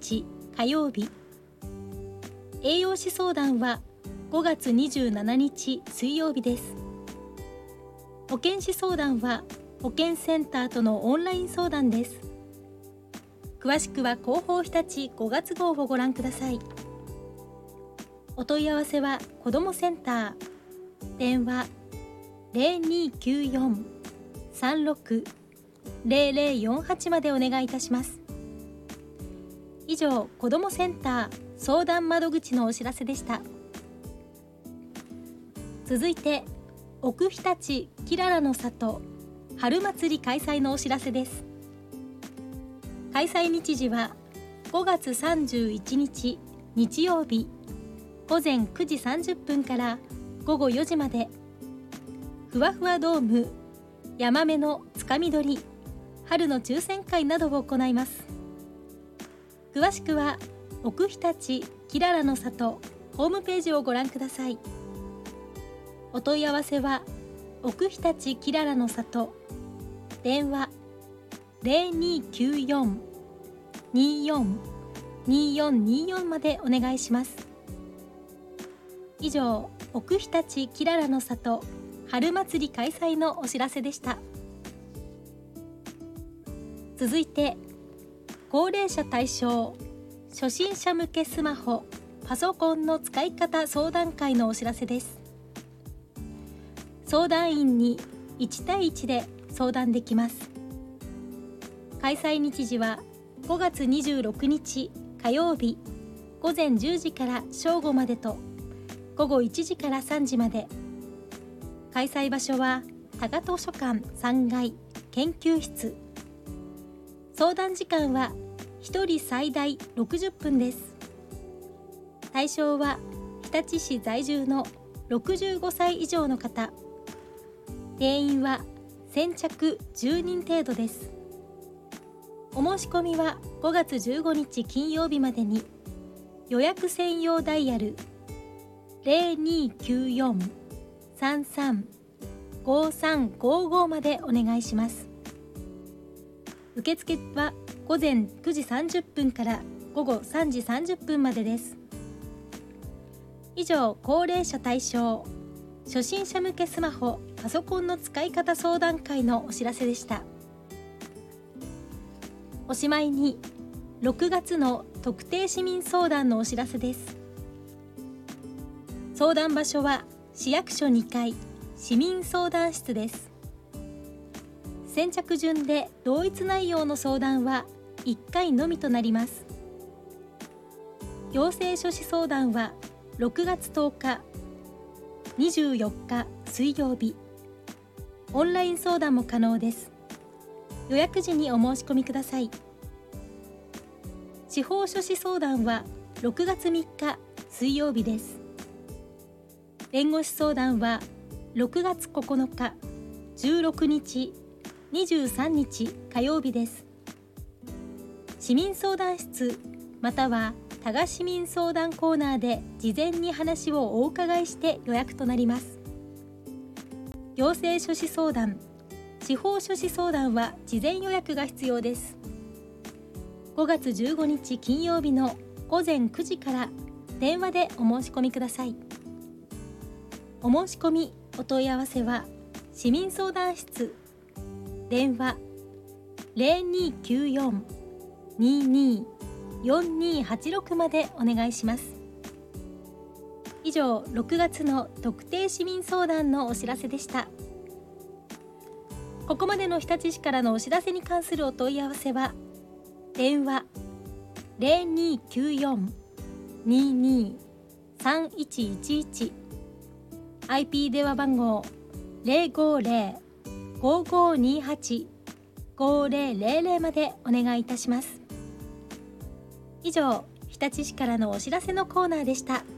日火曜日。栄養士相談は5月27日水曜日です。保健師相談は保健センターとのオンライン相談です。詳しくは広報日立5月号をご覧ください。お問い合わせは子どもセンター、電話 0294-360048 までお願いいたします。以上、子どもセンター相談窓口のお知らせでした。続いて、奥日立きららの里春祭り開催のお知らせです。開催日時は5月31日日曜日午前9時30分から午後4時まで。ふわふわドーム、ヤマメのつかみ取り、春の抽選会などを行います。詳しくは奥日立きららの里ホームページをご覧ください。お問い合わせは奥日立きららの里、電話 0294-242424 までお願いします。以上、奥日立きららの里春祭り開催のお知らせでした。続いて、高齢者対象初心者向けスマホパソコンの使い方相談会のお知らせです。相談員に1対1で相談できます。開催日時は5月26日火曜日午前10時から正午までと午後1時から3時まで。開催場所は多賀図書館3階研究室。相談時間は1人最大60分です。対象は日立市在住の65歳以上の方。定員は先着10人程度です。お申し込みは5月15日金曜日までに。予約専用ダイヤル 0294-335355 までお願いします。受付は午前9時30分から午後3時30分までです。以上、高齢者対象初心者向けスマホパソコンの使い方相談会のお知らせでした。おしまいに6月の特定市民相談のお知らせです。相談場所は市役所2階市民相談室です。先着順で同一内容の相談は1回のみとなります。行政書士相談は6月10日、24日水曜日。オンライン相談も可能です。予約時にお申し込みください。司法書士相談は6月3日水曜日です。弁護士相談は6月9日、16日、23日火曜日です。市民相談室または多賀市民相談コーナーで事前に話をお伺いして予約となります。行政書士相談、司法書士相談は事前予約が必要です。5月15日金曜日の午前9時から電話でお申し込みください。お申し込みお問い合わせは市民相談室、電話 0294-224286 までお願いします。以上、6月の特定市民相談のお知らせでした。ここまでの日立市からのお知らせに関するお問い合わせは電話 0294-223111 IP 電話番号 050-5528-5000 までお願いいたします。以上、日立市からのお知らせのコーナーでした。